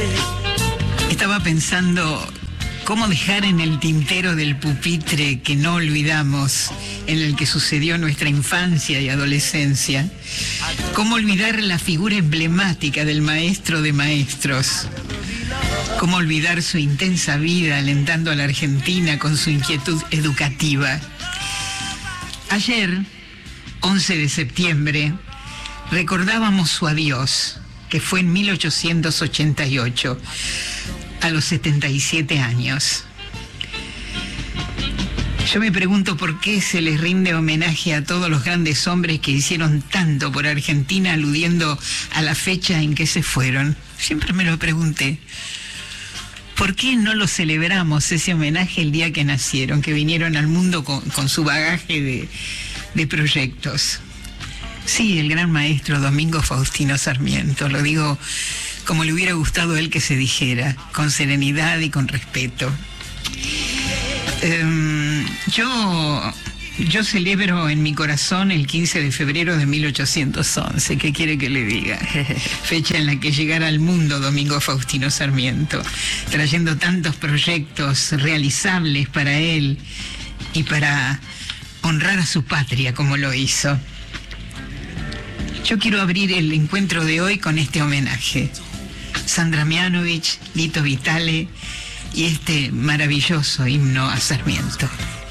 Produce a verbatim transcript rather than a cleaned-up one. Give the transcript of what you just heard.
Estaba pensando cómo dejar en el tintero del pupitre que no olvidamos, en el que sucedió nuestra infancia y adolescencia, cómo olvidar la figura emblemática del maestro de maestros, cómo olvidar su intensa vida alentando a la Argentina con su inquietud educativa. Ayer, once de septiembre, recordábamos su adiós, que fue en mil ochocientos ochenta y ocho, a los setenta y siete años. Yo me pregunto por qué se les rinde homenaje a todos los grandes hombres que hicieron tanto por Argentina, aludiendo a la fecha en que se fueron. Siempre me lo pregunté. ¿Por qué no lo celebramos, ese homenaje, el día que nacieron, que vinieron al mundo con, con su bagaje de, de proyectos? Sí, el gran maestro Domingo Faustino Sarmiento, lo digo como le hubiera gustado a él que se dijera, con serenidad y con respeto. Um, yo, yo celebro en mi corazón el quince de febrero de mil ochocientos once, ¿qué quiere que le diga? Fecha en la que llegara al mundo Domingo Faustino Sarmiento, trayendo tantos proyectos realizables para él y para honrar a su patria como lo hizo. Yo quiero abrir el encuentro de hoy con este homenaje. Sandra Mianovich, Lito Vitale y este maravilloso himno a Sarmiento.